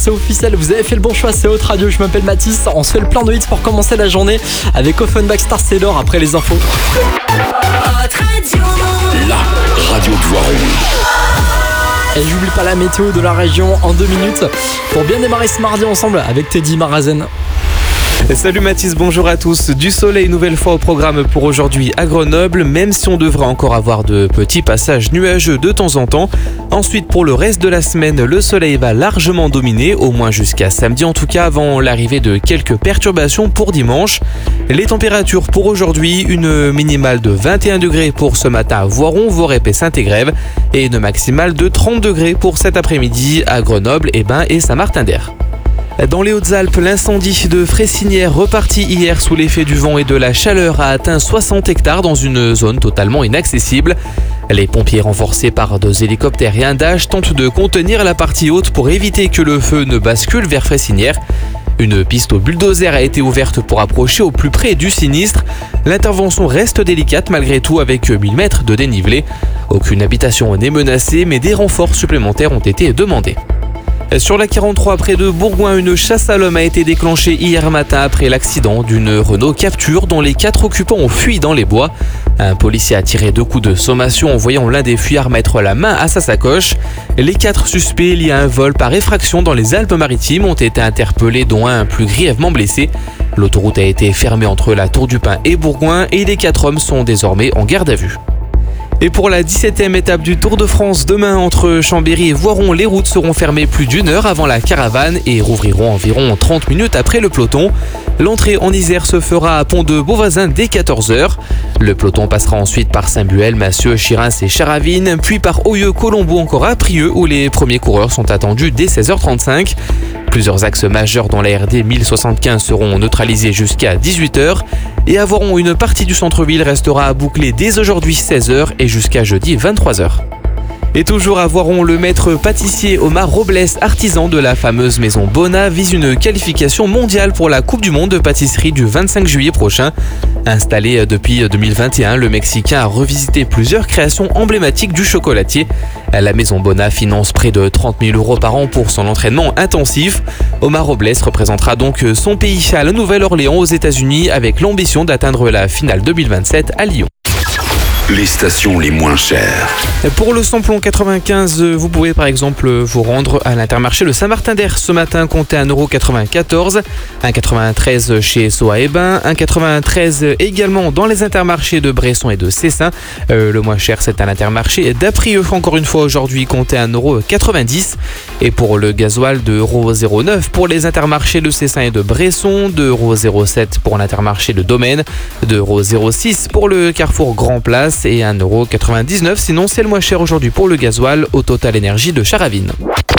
C'est officiel, vous avez fait le bon choix, c'est Haute Radio, je m'appelle Mathis. On se fait le plein de hits pour commencer la journée avec Offenbach, Star Sailor après les infos. La radio de Voiron. Et j'oublie pas la météo de la région en 2 minutes pour bien démarrer ce mardi ensemble avec Teddy Marazen. Salut Mathis, bonjour à tous. Du soleil une nouvelle fois au programme pour aujourd'hui à Grenoble, même si on devrait encore avoir de petits passages nuageux de temps en temps. Ensuite, pour le reste de la semaine, le soleil va largement dominer, au moins jusqu'à samedi en tout cas, avant l'arrivée de quelques perturbations pour dimanche. Les températures pour aujourd'hui, une minimale de 21 degrés pour ce matin à Voiron, Vorep et Saint-Égrève, et une maximale de 30 degrés pour cet après-midi à Grenoble, Bains et Saint-Martin-d'Air. Dans les Hautes-Alpes, l'incendie de Fressinière, reparti hier sous l'effet du vent et de la chaleur, a atteint 60 hectares dans une zone totalement inaccessible. Les pompiers, renforcés par 2 hélicoptères et un Dash, tentent de contenir la partie haute pour éviter que le feu ne bascule vers Fressinière. Une piste au bulldozer a été ouverte pour approcher au plus près du sinistre. L'intervention reste délicate malgré tout avec 1000 mètres de dénivelé. Aucune habitation n'est menacée, mais des renforts supplémentaires ont été demandés. Sur la 43 près de Bourgoin, une chasse à l'homme a été déclenchée hier matin après l'accident d'une Renault Capture dont les 4 occupants ont fui dans les bois. Un policier a tiré 2 coups de sommation en voyant l'un des fuyards mettre la main à sa sacoche. Les 4 suspects liés à un vol par effraction dans les Alpes-Maritimes ont été interpellés, dont un plus grièvement blessé. L'autoroute a été fermée entre la Tour du Pin et Bourgoin et les 4 hommes sont désormais en garde à vue. Et pour la 17e étape du Tour de France, demain entre Chambéry et Voiron, les routes seront fermées plus d'1 heure avant la caravane et rouvriront environ 30 minutes après le peloton. L'entrée en Isère se fera à Pont-de-Beauvoisin dès 14h. Le peloton passera ensuite par Saint-Buel, Massieu, Chirins et Charavine, puis par Oyeux, Colombo, encore à Prieux où les premiers coureurs sont attendus dès 16h35. Plusieurs axes majeurs dans la RD 1075 seront neutralisés jusqu'à 18h. Et à Voiron, une partie du centre-ville restera à boucler dès aujourd'hui 16h et jusqu'à jeudi 23h. Et toujours à Voiron, le maître pâtissier Omar Robles, artisan de la fameuse maison Bona, vise une qualification mondiale pour la Coupe du Monde de pâtisserie du 25 juillet prochain. Installé depuis 2021, le Mexicain a revisité plusieurs créations emblématiques du chocolatier. La maison Bona finance près de 30 000 € par an pour son entraînement intensif. Omar Robles représentera donc son pays à la Nouvelle-Orléans aux États-Unis avec l'ambition d'atteindre la finale 2027 à Lyon. Les stations les moins chères. Pour le samplon 95, vous pouvez par exemple vous rendre à l'Intermarché de Saint-Martin-d'Air. Ce matin, comptez 1,94 €, 1,93 € chez Soa et Bains, 1,93 € également dans les Intermarchés de Bresson et de Cessin. Le moins cher, c'est à l'Intermarché d'Aprieux. Encore une fois, aujourd'hui, comptez 1,90 €. Et pour le gasoil, 2,09 € pour les Intermarchés de Cessin et de Bresson, 2,07 € pour l'Intermarché de Domaine, 2,06 € pour le Carrefour Grand Place et 1,99 €. Sinon, c'est le moins cher aujourd'hui pour le gasoil au Total Énergie de Charavine.